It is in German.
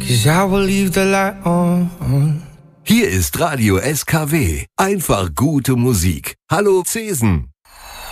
'cause I will leave the light on. Hier ist Radio SKW. Einfach gute Musik. Hallo Zesen.